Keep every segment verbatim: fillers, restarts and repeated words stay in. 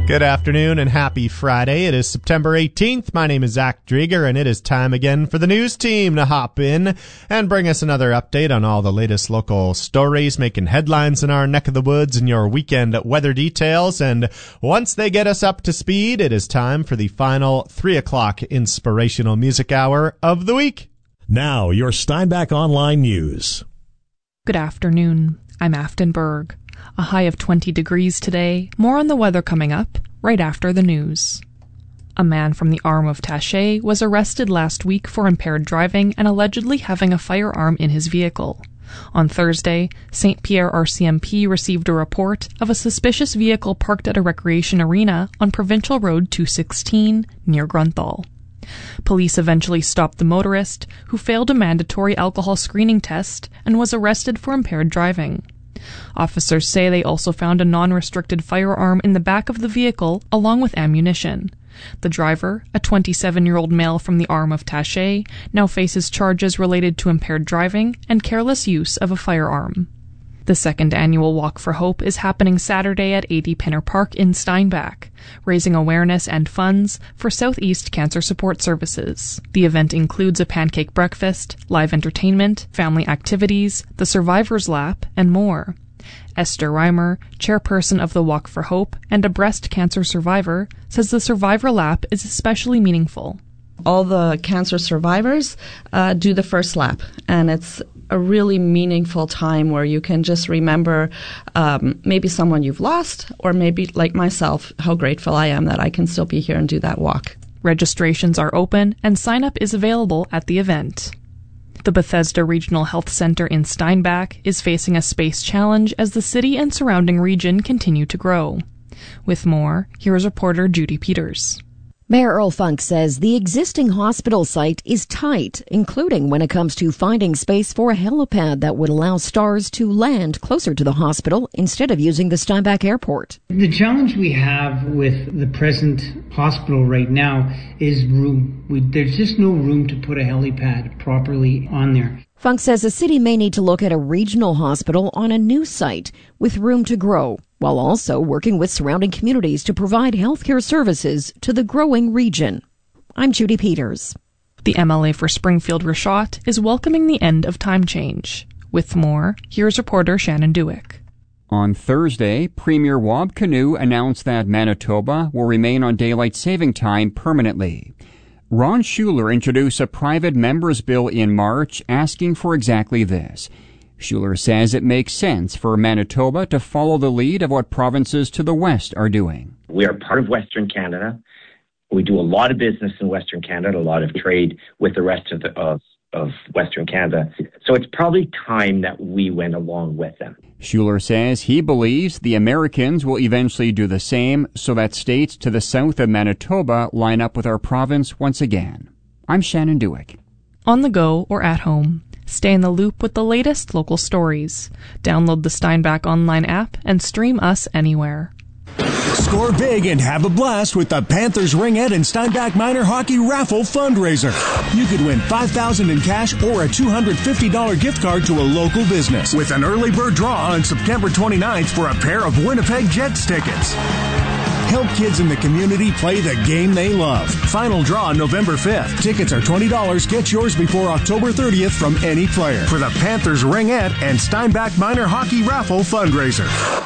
Good afternoon and happy Friday. It is September eighteenth. My name is Zach Drieger, and it is time again for the news team to hop in and bring us another update on all the latest local stories making headlines in our neck of the woods and your weekend weather details. And once they get us up to speed, it is time for the final three o'clock inspirational music hour of the week. Now, your Steinbach Online News. Good afternoon. I'm Afton Berg. A high of twenty degrees today. More on the weather coming up, right after the news. A man from the Arm of Taché was arrested last week for impaired driving and allegedly having a firearm in his vehicle. On Thursday, Saint Pierre R C M P received a report of a suspicious vehicle parked at a recreation arena on Provincial Road two sixteen near Grunthal. Police eventually stopped the motorist, who failed a mandatory alcohol screening test and was arrested for impaired driving. Officers say they also found a non-restricted firearm in the back of the vehicle along with ammunition. The driver, a twenty-seven-year-old male from the Arm of Taché, now faces charges related to impaired driving and careless use of a firearm. The second annual Walk for Hope is happening Saturday at eighty Pinner Park in Steinbach, raising awareness and funds for Southeast Cancer Support Services. The event includes a pancake breakfast, live entertainment, family activities, the Survivor's Lap, and more. Esther Reimer, chairperson of the Walk for Hope and a breast cancer survivor, says the Survivor Lap is especially meaningful. All the cancer survivors uh, do the first lap, and it's a really meaningful time where you can just remember um, maybe someone you've lost, or maybe, like myself, how grateful I am that I can still be here and do that walk. Registrations are open, and sign-up is available at the event. The Bethesda Regional Health Center in Steinbach is facing a space challenge as the city and surrounding region continue to grow. With more, here is reporter Judy Peters. Mayor Earl Funk says the existing hospital site is tight, including when it comes to finding space for a helipad that would allow stars to land closer to the hospital instead of using the Steinbach Airport. The challenge we have with the present hospital right now is room. We, there's just no room to put a helipad properly on there. Funk says the city may need to look at a regional hospital on a new site with room to grow, while also working with surrounding communities to provide healthcare services to the growing region. I'm Judy Peters. The M L A for Springfield Rashot is welcoming the end of time change. With more, here's reporter Shannon Dewick. On Thursday, Premier Wab Kinew announced that Manitoba will remain on daylight saving time permanently. Ron Schuler introduced a private member's bill in March asking for exactly this. Schuler says it makes sense for Manitoba to follow the lead of what provinces to the west are doing. We are part of Western Canada. We do a lot of business in Western Canada, a lot of trade with the rest of, the, of, of Western Canada. So it's probably time that we went along with them. Schuler says he believes the Americans will eventually do the same so that states to the south of Manitoba line up with our province once again. I'm Shannon Dewick. On the go or at home, stay in the loop with the latest local stories. Download the Steinbach Online app and stream us anywhere. Score big and have a blast with the Panthers Ringette and Steinbach Minor Hockey Raffle fundraiser. You could win five thousand dollars in cash or a two hundred fifty dollars gift card to a local business with an early bird draw on September twenty-ninth for a pair of Winnipeg Jets tickets. Help kids in the community play the game they love. Final draw November fifth. Tickets are twenty dollars. Get yours before October thirtieth from any player for the Panthers Ringette and Steinbach Minor Hockey Raffle fundraiser.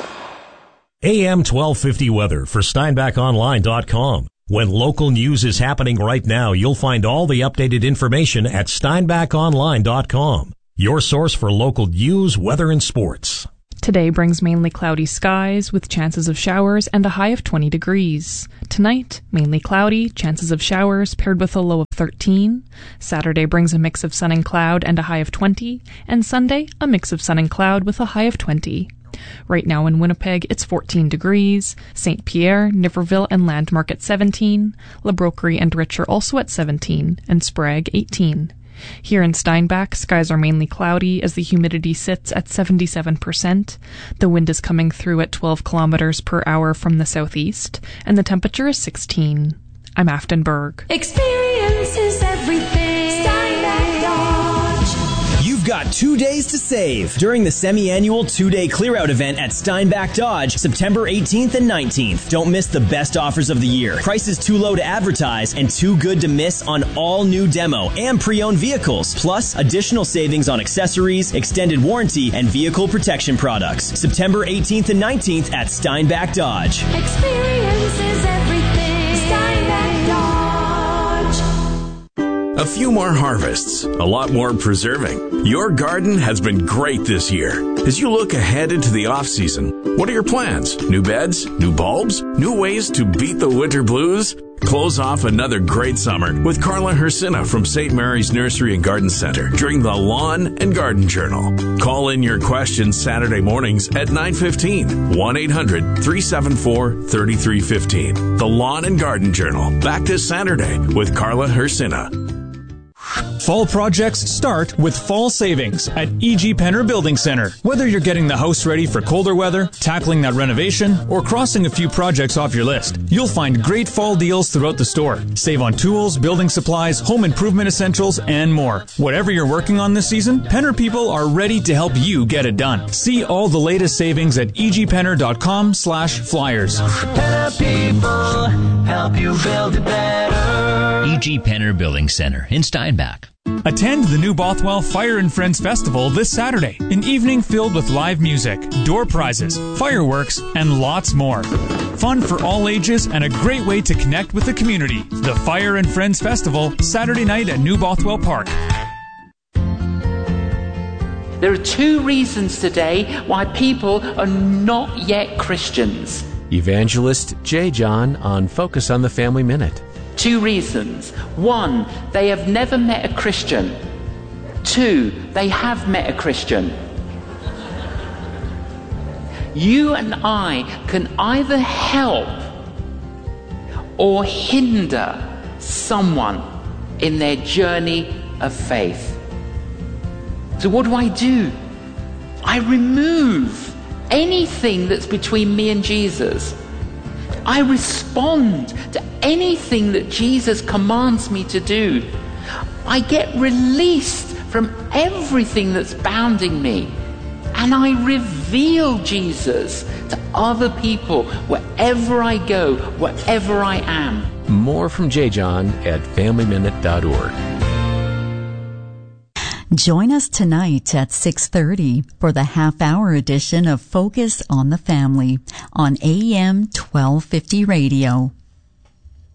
A M twelve fifty weather for Steinbach Online dot com. When local news is happening right now, you'll find all the updated information at Steinbach Online dot com. Your source for local news, weather, and sports. Today brings mainly cloudy skies with chances of showers and a high of twenty degrees. Tonight, mainly cloudy, chances of showers paired with a low of thirteen. Saturday brings a mix of sun and cloud and a high of twenty. And Sunday, a mix of sun and cloud with a high of twenty. Right now in Winnipeg, it's fourteen degrees. Saint Pierre, Niverville, and Landmark at seventeen. La Broquerie and Rich are also at seventeen. And Sprague, eighteen. Here in Steinbach, skies are mainly cloudy as the humidity sits at seventy-seven percent. The wind is coming through at twelve kilometers per hour from the southeast, and the temperature is sixteen. I'm Afton Berg. Experience is everything. Steinbach Dodge. You've got Two days to save during the semi-annual two-day clear-out event at Steinbach Dodge, September eighteenth and nineteenth. Don't miss the best offers of the year. Prices too low to advertise and too good to miss on all new demo and pre-owned vehicles. Plus, additional savings on accessories, extended warranty, and vehicle protection products. September eighteenth and nineteenth at Steinbach Dodge. Experience is everything. Steinbach Dodge. A few more harvests, a lot more preserving. Your garden has been great this year. As you look ahead into the off-season, what are your plans? New beds? New bulbs? New ways to beat the winter blues? Close off another great summer with Carla Hersina from Saint Mary's Nursery and Garden Center during the Lawn and Garden Journal. Call in your questions Saturday mornings at nine fifteen, one eight hundred, three seven four, three three one five. The Lawn and Garden Journal, back this Saturday with Carla Hersina. Fall projects start with fall savings at E G. Penner Building Center. Whether you're getting the house ready for colder weather, tackling that renovation, or crossing a few projects off your list, you'll find great fall deals throughout the store. Save on tools, building supplies, home improvement essentials, and more. Whatever you're working on this season, Penner people are ready to help you get it done. See all the latest savings at e g penner dot com slash flyers. Penner people help you build it better. E G. Penner Building Center in Steinbach. Attend the New Bothwell Fire and Friends Festival this Saturday, an evening filled with live music, door prizes, fireworks, and lots more. Fun for all ages and a great way to connect with the community. The Fire and Friends Festival, Saturday night at New Bothwell Park. There are two reasons today why people are not yet Christians. Evangelist J. John on Focus on the Family Minute. Two reasons. One, they have never met a Christian. Two, they have met a Christian. You and I can either help or hinder someone in their journey of faith. So what do I do? I remove anything that's between me and Jesus. I respond to anything that Jesus commands me to do. I get released from everything that's bounding me. And I reveal Jesus to other people wherever I go, wherever I am. More from J. John at family minute dot org. Join us tonight at six thirty for the half-hour edition of Focus on the Family on A M twelve fifty Radio.